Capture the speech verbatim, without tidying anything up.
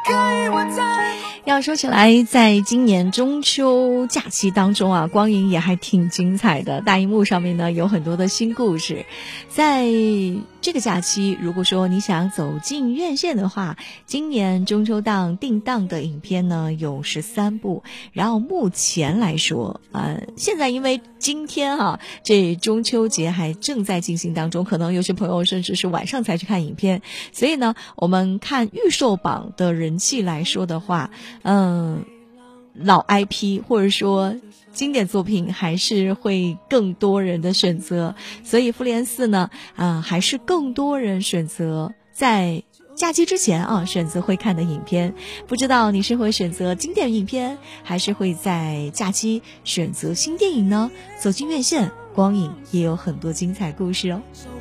要说起来，在今年中秋假期当中啊，光影也还挺精彩的。大荧幕上面呢有很多的新故事。在这个假期，如果说你想走进院线的话，今年中秋档定档的影片呢有十三部。然后目前来说，呃，现在因为今天啊，这中秋节还正在进行当中，可能有些朋友甚至是晚上才去看影片，所以呢，我们看预售榜的人气来说的话，嗯，老 I P 或者说经典作品还是会更多人的选择，所以复联四呢，啊、呃，还是更多人选择在假期之前啊选择会看的影片。不知道你是会选择经典影片，还是会在假期选择新电影呢？走进院线，光影也有很多精彩故事哦。